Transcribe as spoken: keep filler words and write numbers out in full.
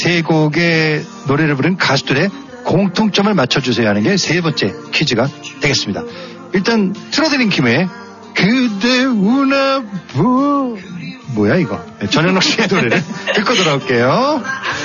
세 곡의 노래를 부른 가수들의 공통점을 맞춰주세요 하는 게 세 번째 퀴즈가 되겠습니다. 일단 틀어드린 김에 그대 우나 보 뭐야 이거 전현록 씨의 노래를 듣고 돌아올게요.